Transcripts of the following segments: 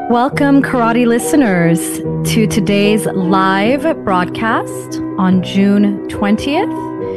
Welcome, karate listeners, to today's live broadcast on June 20th,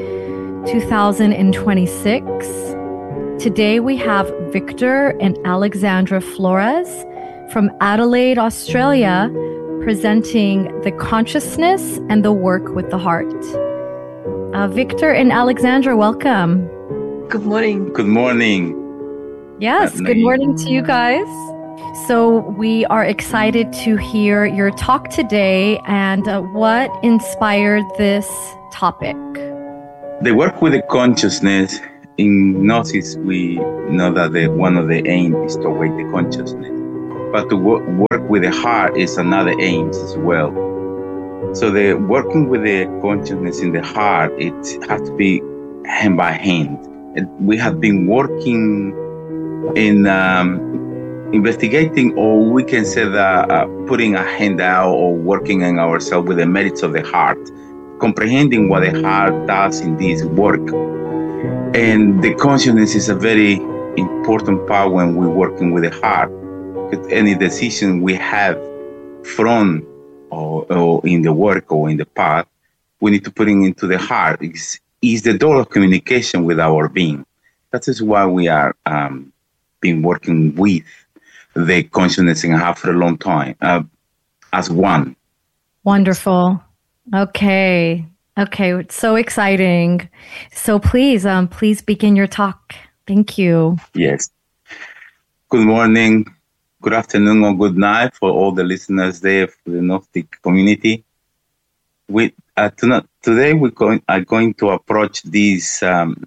2026. Today we have Victor and Alexandra Flores from Adelaide, Australia, presenting the consciousness and the work with the heart. Victor and Alexandra, welcome. Good morning. Good morning. Yes, good morning to you guys. So we are excited to hear your talk today and what inspired this topic. The work with the consciousness, in Gnosis, we know that one of the aims is to awake the consciousness. But to work with the heart is another aim as well. So the working with the consciousness in the heart, it has to be hand by hand. We have been working in investigating, or we can say that putting a hand out or working on ourselves with the merits of the heart, comprehending what the heart does in this work. And the consciousness is a very important part when we're working with the heart. Because any decision we have from or in the work or in the path, we need to put it into the heart. Is the door of communication with our being. That is why we are been working with the consciousness in heart for a long time as one. Wonderful. Okay. It's so exciting. So please begin your talk. Thank you. Yes. Good morning, good afternoon, or good night for all the listeners there for the Gnostic community. Today we are going to approach this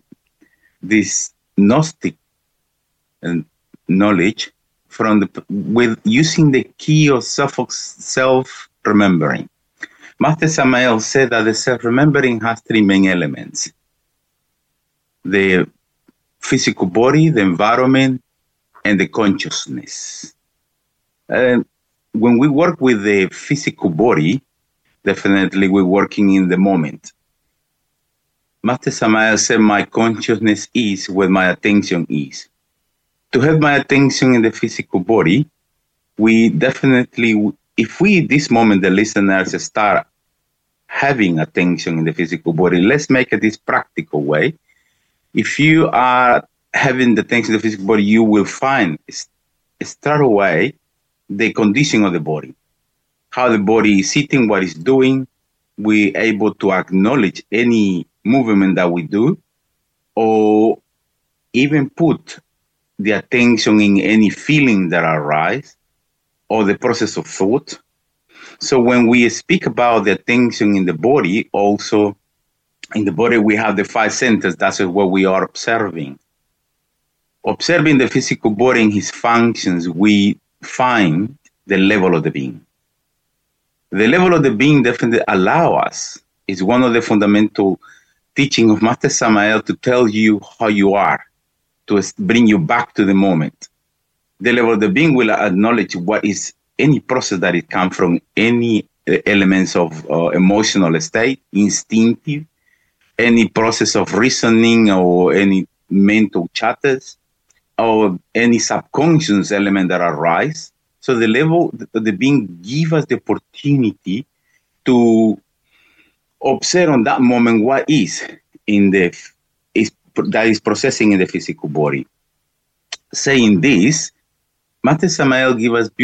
Gnostic knowledge with using the key of self-remembering. Master Samael said that the self-remembering has three main elements: the physical body, the environment, and the consciousness. When we work with the physical body, definitely we're working in the moment. Master Samael said, my consciousness is where my attention is. To have my attention in the physical body, we definitely, if we, this moment, the listeners start having attention in the physical body, let's make it this practical way. If you are having the attention in the physical body, you will find straight away the condition of the body, how the body is sitting, what it's doing. We're able to acknowledge any movement that we do, or even put the attention in any feeling that arises, or the process of thought. So when we speak about the attention in the body, also in the body we have the five centers. That's what we are observing. Observing the physical body and its functions, we find the level of the being. The level of the being definitely allow us, is one of the fundamental teaching of Master Samael, to tell you how you are, to bring you back to the moment. The level of the being will acknowledge what is any process that it comes from, any elements of emotional state, instinctive, any process of reasoning or any mental chatters, or any subconscious element that arise. So the level of the being give us the opportunity to observe on that moment what is that is processing in the physical body. Saying this, Master Samael give us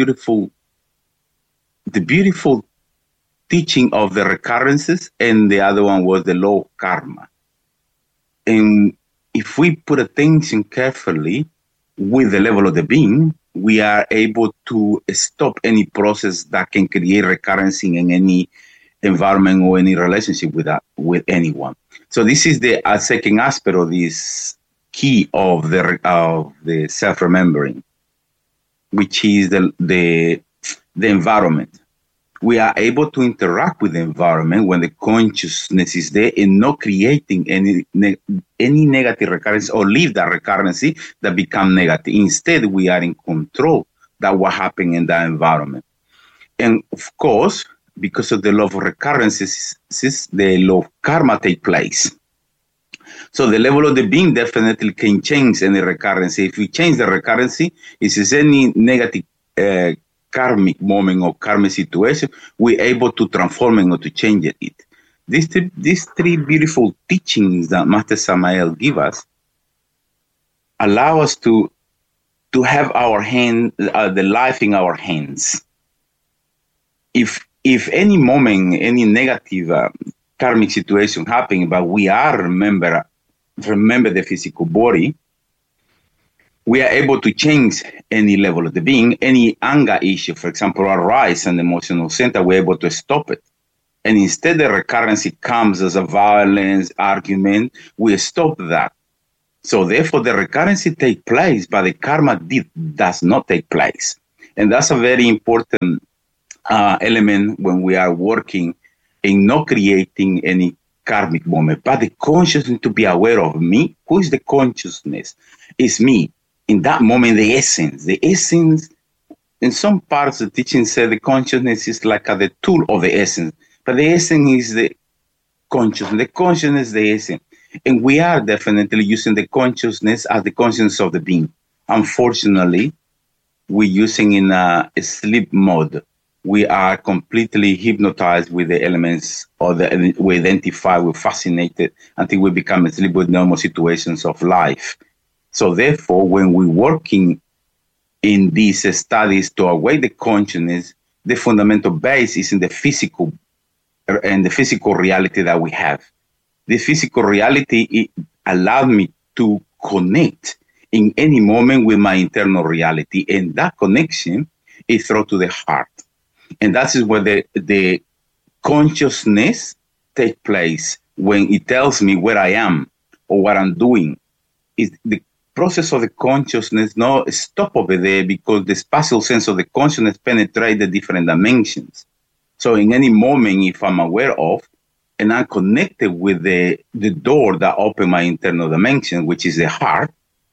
the beautiful teaching of the recurrences, and the other one was the law of karma. And if we put attention carefully with the level of the being, we are able to stop any process that can create recurrence in any environment or any relationship with anyone. So this is the second aspect of this key of the self-remembering, which is the environment. We are able to interact with the environment when the consciousness is there and not creating any negative recurrence or leave that recurrency that become negative. Instead, we are in control that what happened in that environment. And of course, because of the law of recurrences, the law of karma take place. So the level of the being definitely can change any recurrency. If we change the recurrency, if there's any negative karmic moment or karmic situation, we're able to transform it or to change it. These three beautiful teachings that Master Samael give us allow us to have our hand, the life in our hands. If any moment, any negative karmic situation happening, but we are remember the physical body, we are able to change any level of the being. Any anger issue, for example, arise in the emotional center, we're able to stop it. And instead the recurrency comes as a violence, argument, we stop that. So therefore the recurrency takes place, but the karma does not take place. And that's a very important element when we are working in not creating any karmic moment, but the consciousness to be aware of me. Who is the consciousness? It's me. In that moment, the essence, in some parts of the teaching said the consciousness is like the tool of the essence, but the essence is the consciousness, the essence. And we are definitely using the consciousness as the consciousness of the being. Unfortunately, we're using in a sleep mode. We are completely hypnotized with the elements, or we identify, we're fascinated until we become asleep with normal situations of life. So therefore, when we're working in these studies to awake the consciousness, the fundamental base is in the physical and the physical reality that we have. The physical reality allowed me to connect in any moment with my internal reality, and that connection is through to the heart. And that is where the consciousness takes place, when it tells me where I am or what I'm doing. Is the process of the consciousness not stop over there, because the spatial sense of the consciousness penetrates the different dimensions. So in any moment, if I'm aware of, and I'm connected with the door that opens my internal dimension, which is the heart,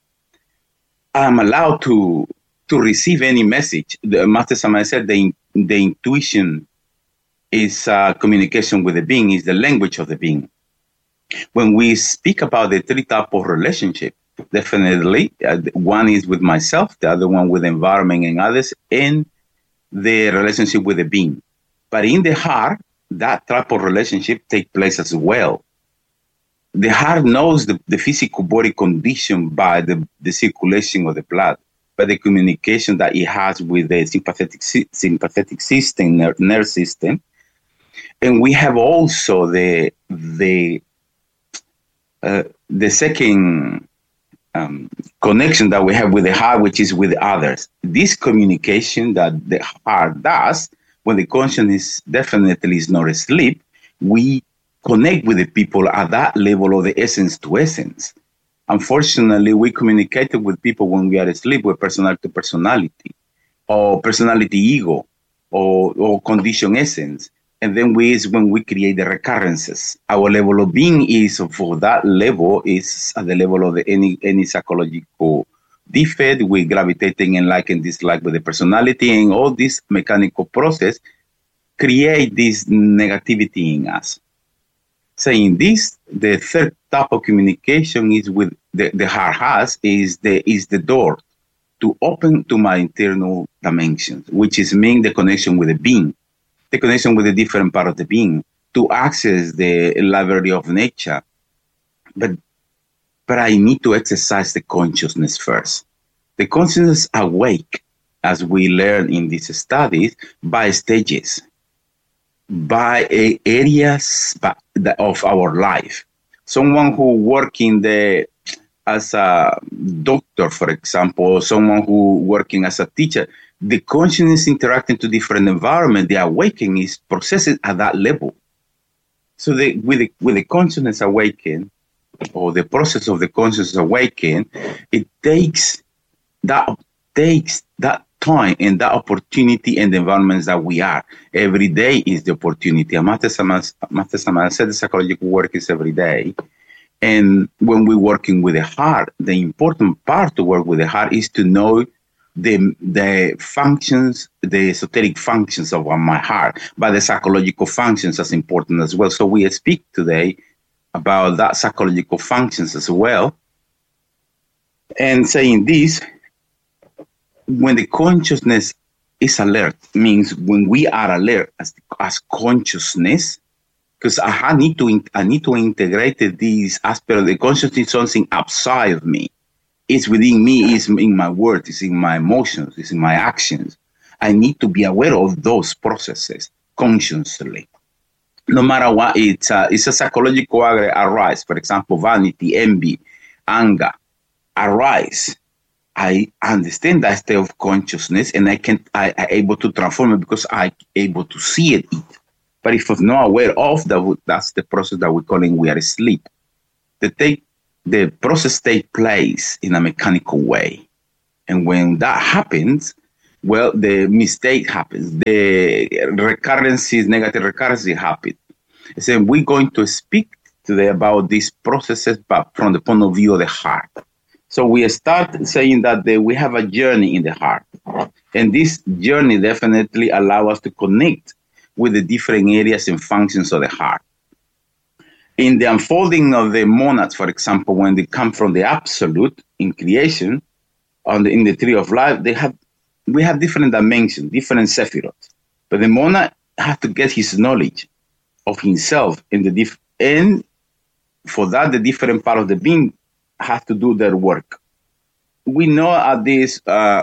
I'm allowed to receive any message. The Master Samael said the intuition is communication with the being, is the language of the being. When we speak about the three types of relationship, definitely one is with myself, the other one with the environment and others, and the relationship with the being. But in the heart, that type of relationship takes place as well. The heart knows the physical body condition by the circulation of the blood, by the communication that it has with the sympathetic system, nerve system. And we have also the second connection that we have with the heart, which is with others. This communication that the heart does, when the consciousness definitely is not asleep, we connect with the people at that level of the essence to essence. Unfortunately, we communicated with people when we are asleep with personality to personality, or personality ego, or condition essence. And then when we create the recurrences. Our level of being is, for that level, is at the level of any psychological defect. We gravitating and like and dislike with the personality, and all this mechanical process create this negativity in us. Saying this, the third type of communication is with the heart has is the door to open to my internal dimensions, which is mean the connection with the being, the connection with the different part of the being, to access the library of nature. But I need to exercise the consciousness first. The consciousness awake, as we learn in these studies, by stages, by areas of our life. Someone who working as a doctor, for example, or someone who working as a teacher, the consciousness interacting to different environment, the awakening is processed at that level. So with the consciousness awakening, or the process of the consciousness awakening, it takes that time and that opportunity and the environments that we are. Every day is the opportunity. Master Samael said the psychological work is every day. And when we're working with the heart, the important part to work with the heart is to know the functions, the esoteric functions of my heart, but the psychological functions is important as well. So we speak today about that psychological functions as well. And saying this, when the consciousness is alert. Means when we are alert as consciousness, because I need to integrate these aspects of the consciousness, something outside of me. It's within me, it's in my words, it's in my emotions, it's in my actions. I need to be aware of those processes consciously. No matter what it's a psychological arise, for example, vanity, envy, anger, arise. I understand that state of consciousness and I able to transform it because I'm able to see it. But if I'm not aware of that, that's the process that we're calling we are asleep. The process takes place in a mechanical way. And when that happens, well, the mistake happens. The negative recurrency happens. So we're going to speak today about these processes, but from the point of view of the heart. So we start saying that we have a journey in the heart. And this journey definitely allows us to connect with the different areas and functions of the heart. In the unfolding of the monads, for example, when they come from the absolute in creation, in the tree of life, we have different dimensions, different sephirot. But the monad has to get his knowledge of himself and for that, the different part of the being have to do their work. We know at this,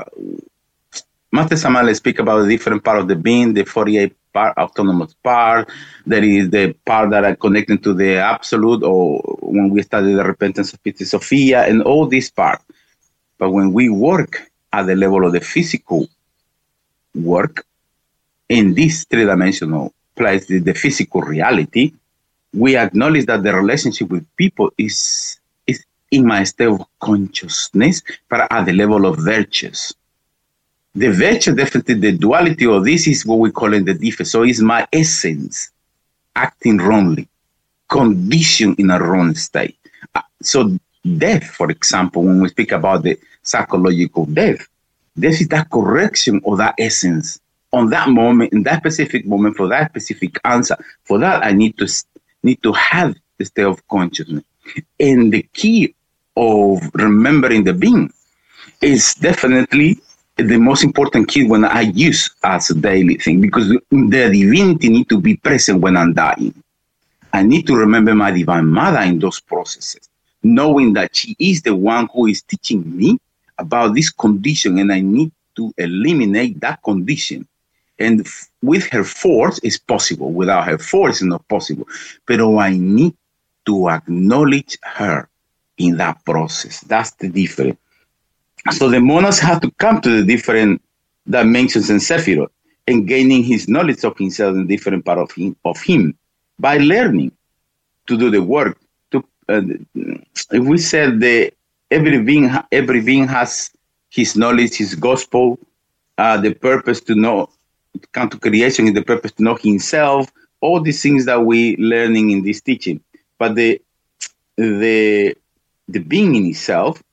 Master Samael speak about the different part of the being, the 48 part, autonomous part. There is the part that are connected to the absolute, or when we study the repentance of Piti Sophia, and all this part. But when we work at the level of the physical work, in this three-dimensional place, the physical reality, we acknowledge that the relationship with people is in my state of consciousness, but at the level of virtues. The virtue, definitely the duality of this is what we call in the defect. So it's my essence acting wrongly, conditioned in a wrong state. So death, for example, when we speak about the psychological death is that correction of that essence on that moment, in that specific moment, for that specific answer. For that, I need to have the state of consciousness. And the key of remembering the being is definitely the most important key when I use as a daily thing, because the divinity need to be present when I'm dying. I need to remember my divine mother in those processes, knowing that she is the one who is teaching me about this condition, and I need to eliminate that condition. And with her force, it's possible. Without her force, it's not possible. But I need to acknowledge her in that process. That's the difference. So the monads have to come to the different dimensions and sephirot and gaining his knowledge of himself in different part of him by learning to do the work. If we said that every being has his knowledge, his gospel, the purpose to know, to come to creation is the purpose to know himself, all these things that we learning in this teaching. But the being in itself,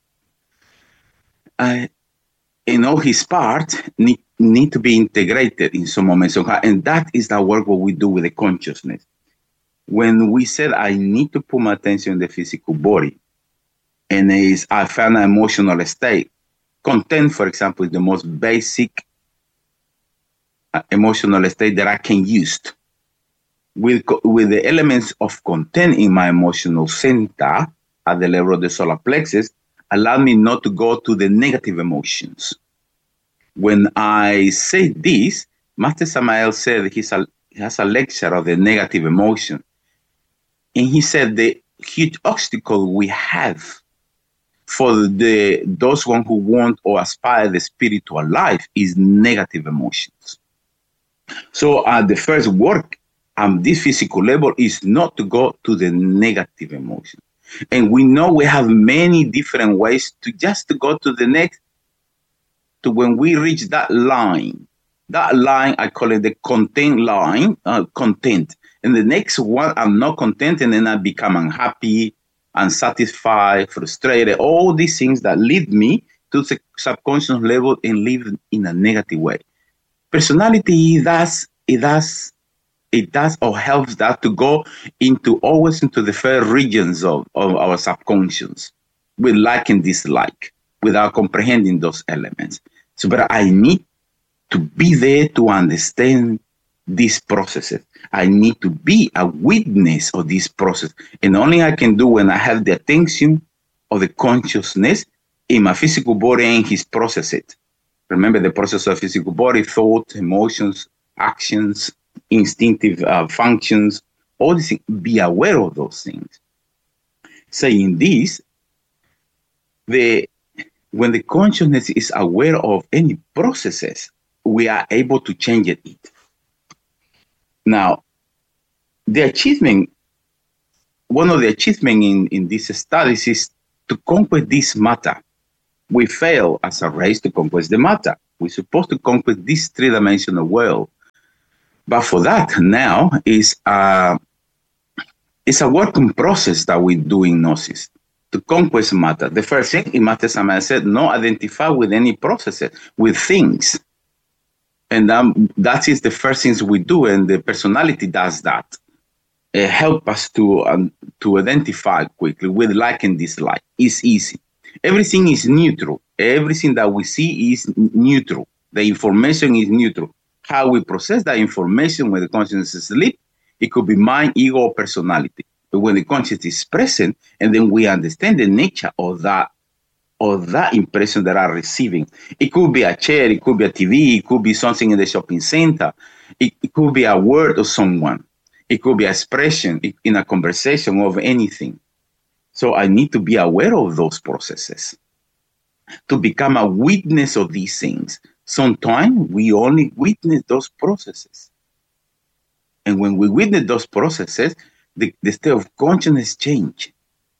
in all his parts, need to be integrated in some moments. And that is the work what we do with the consciousness. When we said I need to put my attention in the physical body, and I found an emotional state. Content, for example, is the most basic emotional state that I can use. With the elements of content in my emotional center at the level of the solar plexus, allow me not to go to the negative emotions. When I say this, Master Samael said he has a lecture of the negative emotion. And he said the huge obstacle we have for those one who want or aspire the spiritual life is negative emotions. So the first work on this physical level is not to go to the negative emotion. And we know we have many different ways to go to the next, to when we reach that line, I call it the content line, content. And the next one, I'm not content, and then I become unhappy, unsatisfied, frustrated, all these things that lead me to the subconscious level and live in a negative way. Personality, it does or helps that to go always into the first regions of our subconscious with like and dislike without comprehending those elements. So, but I need to be there to understand these processes. I need to be a witness of this process. And only I can do when I have the attention of the consciousness in my physical body and his process it. Remember the process of physical body, thought, emotions, actions, instinctive functions, all these things. Be aware of those things. Saying this, when the consciousness is aware of any processes, we are able to change it. Now, the achievement, one of the achievements in these studies is to conquer this matter. We fail as a race to conquer the matter. We're supposed to conquer this three-dimensional world. But for that, now it's a working process that we do in Gnosis to conquer matter. The first thing in Master Samael said, not identify with any processes, with things. And that is the first things we do, and the personality does that. Help us to identify quickly with like and dislike. It's easy. Everything is neutral. Everything that we see is neutral. The information is neutral. How we process that information when the consciousness is asleep, it could be mind, ego, or personality. But when the consciousness is present, and then we understand the nature of that impression that I'm receiving. It could be a chair, it could be a TV, it could be something in the shopping center. It could be a word of someone. It could be an expression in a conversation of anything. So I need to be aware of those processes to become a witness of these things. Sometimes we only witness those processes. And when we witness those processes, the state of consciousness change.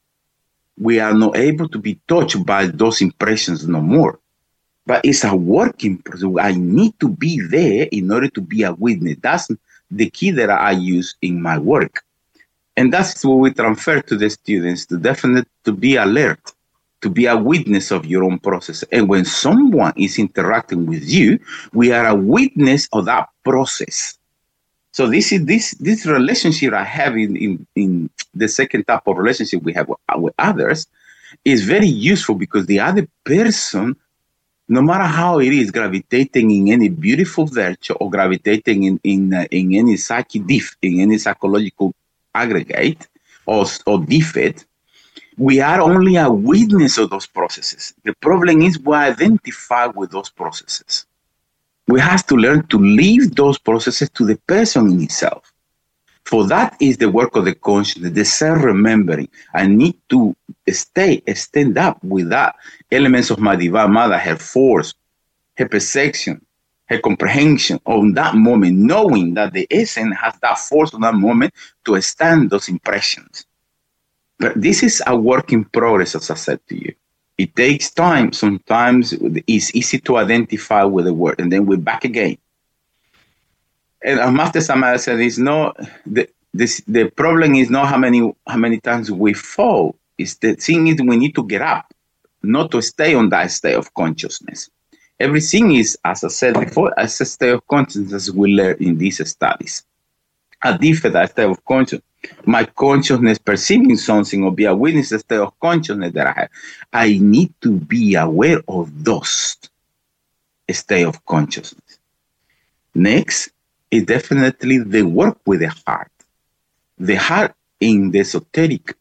We are not able to be touched by those impressions no more. But it's a working process. I need to be there in order to be a witness. That's the key that I use in my work. And that's what we transfer to the students, to be alert, to be a witness of your own process. And when someone is interacting with you, we are a witness of that process. So this is this relationship I have in the second type of relationship we have with others is very useful, because the other person, no matter how it is, gravitating in any beautiful virtue or gravitating in any in any psychological aggregate or defect, we are only a witness of those processes. The problem is we identify with those processes. We have to learn to leave those processes to the person in itself. For that is the work of the consciousness, the self-remembering. I need to stand up with that elements of my Divine Mother, her force, her perception, her comprehension on that moment, knowing that the essence has that force on that moment to stand those impressions. But this is a work in progress, as I said to you. It takes time. Sometimes it's easy to identify with the word, and then we're back again. And Master Samael said, the problem is not how many times we fall. It's the thing is we need to get up, not to stay on that state of consciousness. Everything is, as I said before, as a state of consciousness we learn in these studies. A different state of consciousness. My consciousness perceiving something or be a witness state of consciousness that I have. I need to be aware of those state of consciousness. Next is definitely the work with the heart. The heart in the esoteric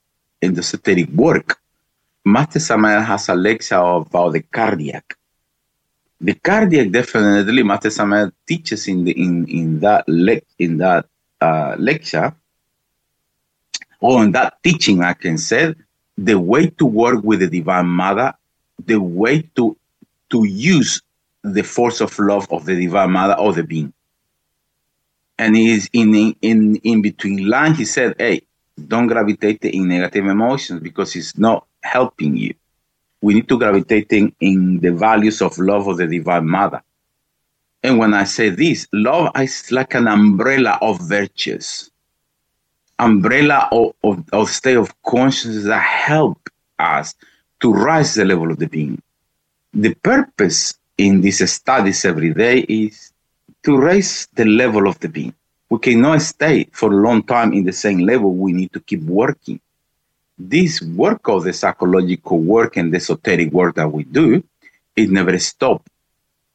work. Master Samael has a lecture about the cardiac. The cardiac definitely Master Samael teaches in that lecture, or in that teaching, I can say, the way to work with the Divine Mother, the way to use the force of love of the Divine Mother or the being. And he's in between lines, he said, hey, don't gravitate in negative emotions because it's not helping you. We need to gravitate in the values of love of the Divine Mother. And when I say this, love is like an umbrella of virtues, umbrella of state of consciousness that help us to rise the level of the being. The purpose in these studies every day is to raise the level of the being. We cannot stay for a long time in the same level. We need to keep working. This work of the psychological work and the esoteric work that we do, it never stops.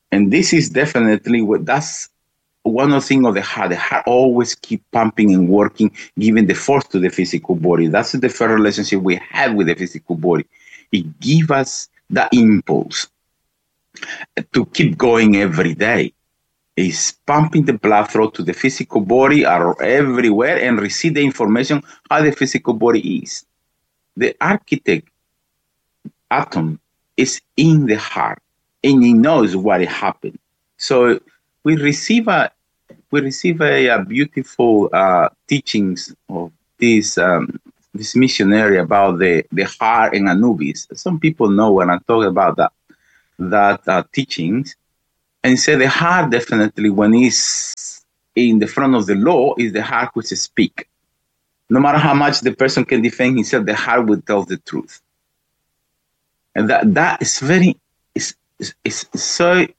And this is definitely that's one of the things of the heart. The heart always keep pumping and working, giving the force to the physical body. That's the first relationship we have with the physical body. It gives us that impulse to keep going every day. It's pumping the blood flow to the physical body or everywhere and receive the information how the physical body is. The architect atom is in the heart, and he knows what happened. So we receive a beautiful teachings of this missionary about the heart and Anubis. Some people know when I talk about that teachings, and say the heart definitely, when it's in the front of the law, is the heart which speak. No matter how much the person can defend himself, the heart will tell the truth. And that is very, it's so